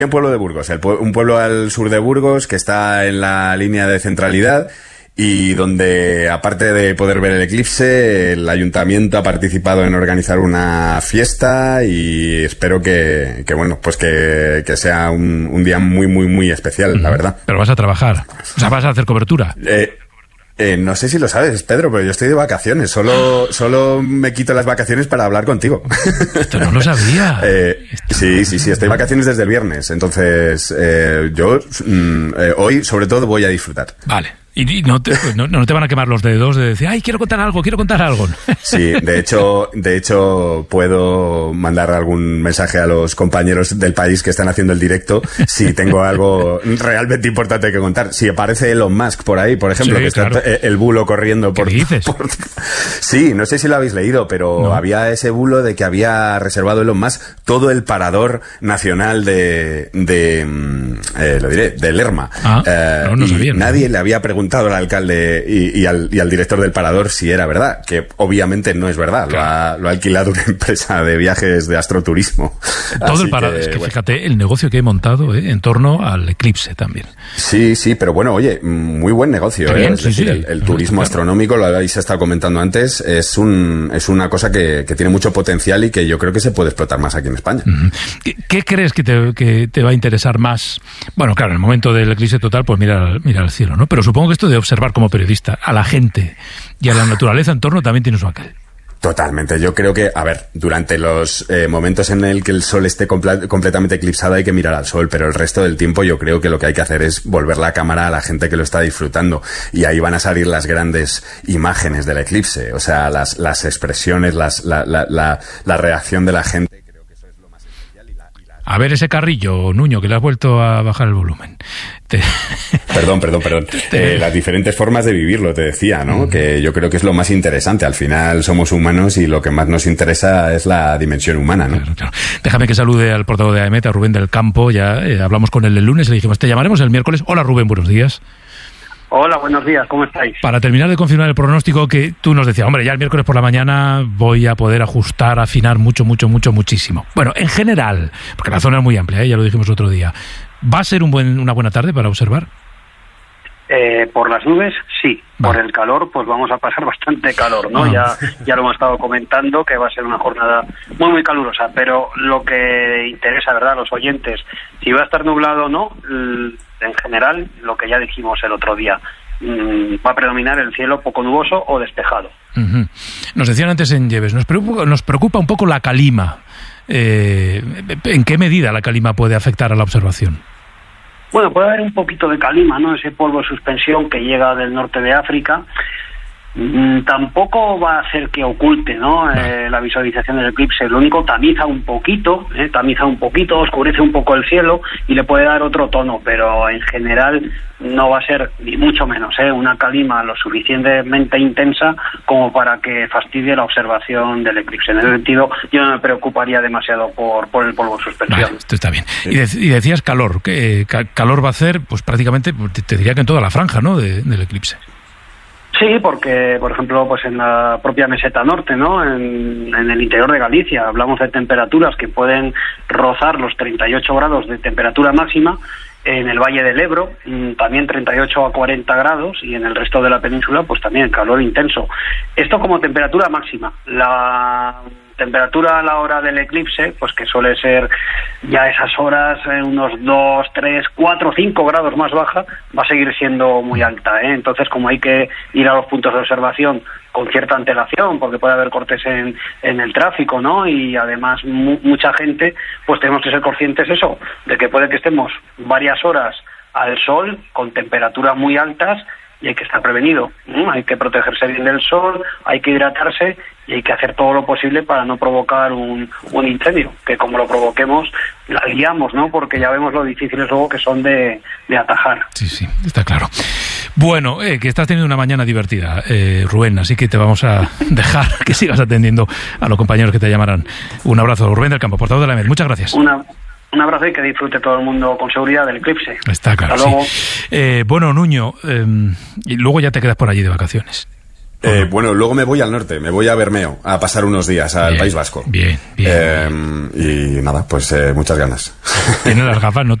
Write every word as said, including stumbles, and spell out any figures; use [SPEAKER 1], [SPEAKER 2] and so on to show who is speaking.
[SPEAKER 1] en Pueblo de Burgos, el pue- un pueblo al sur de Burgos que está en la línea de centralidad y donde, aparte de poder ver el eclipse, el ayuntamiento ha participado en organizar una fiesta y espero que, que bueno, pues que, que sea un, un día muy, muy, muy especial, uh-huh. la verdad.
[SPEAKER 2] Pero vas a trabajar, o sea, vas a hacer cobertura.
[SPEAKER 1] Eh, Eh, no sé si lo sabes, Pedro, pero yo estoy de vacaciones. Solo, solo me quito las vacaciones para hablar contigo.
[SPEAKER 2] Esto no lo sabía.
[SPEAKER 1] eh, sí, sí, sí, estoy de vacaciones desde el viernes. Entonces, eh, yo mm, eh, hoy, sobre todo, voy a disfrutar.
[SPEAKER 2] Vale. Y no te, no, no te van a quemar los dedos de decir, ay, quiero contar algo, quiero contar algo.
[SPEAKER 1] Sí, de hecho, de hecho, puedo mandar algún mensaje a los compañeros del país que están haciendo el directo si tengo algo realmente importante que contar. Si aparece Elon Musk por ahí, por ejemplo, sí, que claro. está el bulo corriendo por...
[SPEAKER 2] ¿Qué dices?
[SPEAKER 1] Por, sí, no sé si lo habéis leído, pero no. había ese bulo de que había reservado Elon Musk todo el parador nacional de, de eh, lo diré, de Lerma.
[SPEAKER 2] Ah, eh, no, no sabía,
[SPEAKER 1] y
[SPEAKER 2] ¿no?
[SPEAKER 1] Nadie le había preguntado al alcalde y, y, al, y al director del parador si era verdad, que obviamente no es verdad. Claro. Lo, ha, lo ha alquilado una empresa de viajes de astroturismo.
[SPEAKER 2] Todo Así el parador, que, es que bueno. Fíjate el negocio que he montado eh, en torno al eclipse también.
[SPEAKER 1] Sí, sí, pero bueno, oye, muy buen negocio.
[SPEAKER 2] Bien,
[SPEAKER 1] eh. Es
[SPEAKER 2] sí,
[SPEAKER 1] decir,
[SPEAKER 2] sí.
[SPEAKER 1] el, el turismo claro. astronómico, lo habéis estado comentando antes, es un es una cosa que, que tiene mucho potencial y que yo creo que se puede explotar más aquí en España.
[SPEAKER 2] Uh-huh. ¿Qué, ¿Qué crees que te, que te va a interesar más? Bueno, claro, en el momento del eclipse total, pues mira, mira al cielo, ¿no? Pero supongo que esto de observar como periodista a la gente y a la naturaleza en torno también tiene su aquel.
[SPEAKER 1] Totalmente. Yo creo que, a ver, durante los eh, momentos en el que el sol esté compl- completamente eclipsado hay que mirar al sol, pero el resto del tiempo yo creo que lo que hay que hacer es volver la cámara a la gente que lo está disfrutando y ahí van a salir las grandes imágenes del eclipse, o sea, las, las expresiones, las, la, la, la, la reacción de la gente.
[SPEAKER 2] A ver ese carrillo, Nuño, que le has vuelto a bajar el volumen. Te...
[SPEAKER 1] Perdón, perdón, perdón. Eh, las diferentes formas de vivirlo, te decía, ¿no? Uh-huh. Que yo creo que es lo más interesante. Al final somos humanos y lo que más nos interesa es la dimensión humana, ¿no?
[SPEAKER 2] Claro, claro. Déjame que salude al portavoz de AEMET, a Rubén del Campo. Ya eh, hablamos con él el lunes y le dijimos, te llamaremos el miércoles. Hola, Rubén, buenos días.
[SPEAKER 3] Hola, buenos días, ¿cómo estáis?
[SPEAKER 2] Para terminar de confirmar el pronóstico que tú nos decías, hombre, ya el miércoles por la mañana voy a poder ajustar, afinar mucho, mucho, mucho, muchísimo. Bueno, en general, porque la zona es muy amplia, ¿eh? Ya lo dijimos otro día, ¿va a ser un buen, una buena tarde para observar?
[SPEAKER 3] Eh, por las nubes, sí.
[SPEAKER 2] Vale.
[SPEAKER 3] Por el calor, pues vamos a pasar bastante calor, ¿no? Ah. Ya, ya lo hemos estado comentando, que va a ser una jornada muy, muy calurosa. Pero lo que interesa, ¿verdad?, a los oyentes, si va a estar nublado o no, en general, lo que ya dijimos el otro día, va a predominar el cielo poco nuboso o despejado.
[SPEAKER 2] Uh-huh. Nos decían antes en Lleves, nos preocupa, nos preocupa un poco la calima. Eh, ¿En qué medida la calima puede afectar a la observación?
[SPEAKER 3] Bueno, puede haber un poquito de calima, ¿no? Ese polvo de suspensión que llega del norte de África. Mm, tampoco va a hacer que oculte, ¿no? No. Eh, la visualización del eclipse. Lo único, tamiza un poquito, ¿eh? tamiza un poquito, oscurece un poco el cielo y le puede dar otro tono, pero en general no va a ser, ni mucho menos, ¿eh? una calima lo suficientemente intensa como para que fastidie la observación del eclipse. En ese sentido, yo no me preocuparía demasiado por, por el polvo de suspensión.
[SPEAKER 2] Vale, esto está bien. Y, de, y decías calor, que ca, calor va a hacer, pues prácticamente, te, te diría que en toda la franja, ¿no?, de, del eclipse.
[SPEAKER 3] Sí, porque, por ejemplo, pues en la propia meseta norte, ¿no?, en, en el interior de Galicia, hablamos de temperaturas que pueden rozar los treinta y ocho grados de temperatura máxima. En el Valle del Ebro, también treinta y ocho a cuarenta grados, y en el resto de la península, pues también calor intenso. Esto como temperatura máxima. La temperatura a la hora del eclipse, pues que suele ser ya esas horas, eh, unos dos, tres, cuatro, cinco grados más baja, va a seguir siendo muy alta, ¿eh? Entonces, como hay que ir a los puntos de observación con cierta antelación, porque puede haber cortes en, en el tráfico, ¿no? Y además mu- mucha gente, pues tenemos que ser conscientes eso, de que puede que estemos varias horas al sol con temperaturas muy altas y hay que estar prevenido, ¿no? Hay que protegerse bien del sol, hay que hidratarse y hay que hacer todo lo posible para no provocar un, un incendio, que como lo provoquemos, la liamos, ¿no? Porque ya vemos lo difíciles luego que son de, de atajar.
[SPEAKER 2] Sí, sí, está claro. Bueno, eh, que estás teniendo una mañana divertida, eh, Rubén, así que te vamos a dejar que sigas atendiendo a los compañeros que te llamarán. Un abrazo, Rubén del Campo, portavoz de la AEMET. Muchas gracias.
[SPEAKER 3] Una... Un abrazo y que disfrute todo el mundo con seguridad del eclipse.
[SPEAKER 2] Está claro,
[SPEAKER 3] Hasta luego.
[SPEAKER 2] Sí. Eh, bueno, Nuño, eh, y luego ya te quedas por allí de vacaciones.
[SPEAKER 1] Eh, bueno, luego me voy al norte, me voy a Bermeo, a pasar unos días al
[SPEAKER 2] bien,
[SPEAKER 1] País Vasco.
[SPEAKER 2] Bien, bien.
[SPEAKER 1] Eh, y nada, pues eh, muchas ganas.
[SPEAKER 2] Tiene las gafas, no